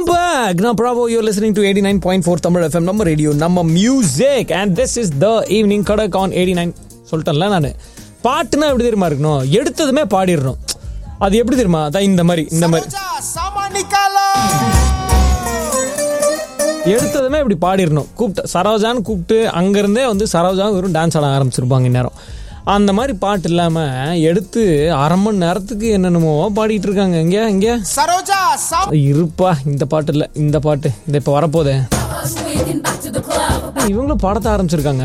Welcome back. Now, Bravo, you're listening to 89.4 Tamil FM, number radio, number music. And this is the evening Kadak on 89. சொல்லிட்டேன்ல நான் பாட்டுனா எப்படி தெரியுமா இருக்கணும், எடுத்ததுமே பாடிடணும். அது எப்படி தெரியுமா, அதான் இந்த மாதிரி எடுத்ததுமே இப்படி பாடிடணும். கூப்பிட்டு சரோஜான்னு கூப்பிட்டு அங்கேருந்தே வந்து சரோஜா வெறும் டான்ஸ் ஆட ஆரம்பிச்சிருப்பாங்க இந்நேரம். அந்த மாதிரி பாட்டு இல்லாமல் எடுத்து அரை மணி நேரத்துக்கு என்னென்னமோ பாடிட்டு இருக்காங்க. இங்கே சரோஜா இருப்பா, இந்த பாட்டு இல்லை, இந்த பாட்டு இந்த இப்போ வரப்போதே இவங்களும் பாடத்த ஆரம்பிச்சிருக்காங்க.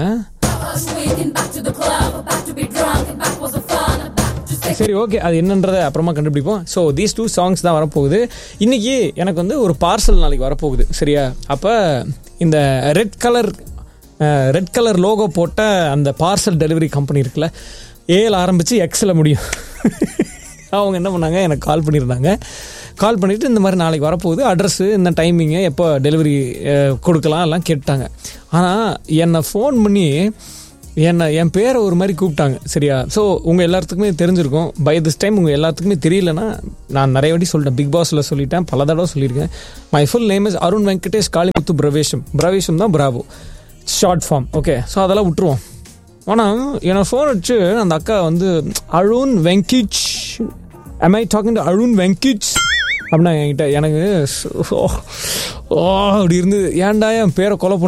சரி, ஓகே, அது என்னன்றதை அப்புறமா கண்டுபிடிப்போம். ஸோ தீஸ் 2 songs தான் வரப்போகுது இன்னைக்கு. எனக்கு வந்து ஒரு பார்சல் நாளைக்கு வரப்போகுது, சரியா? அப்போ இந்த ரெட் கலர் லோகோ போட்ட அந்த பார்சல் டெலிவரி கம்பெனி இருக்குல்ல, ஏல ஆரம்பித்து எக்ஸில் முடியும். அவங்க என்ன பண்ணாங்க, எனக்கு கால் பண்ணியிருந்தாங்க. கால் பண்ணிவிட்டு இந்த மாதிரி நாளைக்கு வரப்போகுது, அட்ரஸ்ஸு, இந்த டைமிங்கு, எப்போ டெலிவரி கொடுக்கலாம் எல்லாம் கேட்டாங்க. ஆனால் என்னை ஃபோன் பண்ணி என் பேரை ஒரு மாதிரி கூப்பிட்டாங்க, சரியா? ஸோ உங்கள் எல்லாத்துக்குமே தெரிஞ்சிருக்கும். பை திஸ் டைம் உங்கள் எல்லாத்துக்குமே தெரியலன்னா நான் நிறைய வாட்டி சொல்லிட்டேன், பிக் பாஸில் சொல்லிட்டேன், பல தடவை சொல்லியிருக்கேன். My full name is Arun Venkatesh Kalimuthu பிரவேஷம் தான் Bravo, short form. Okay, so அதெல்லாம் விட்டுருவோம். ஆனால் என்னை ஃபோன் வச்சு அந்த அக்கா வந்து Arun வெங்கிச், am I talking to Arun வெங்கிச் அப்படின்னா என்கிட்ட எனக்கு அப்படி இருந்து, ஏன்டா என் பேரை கொலை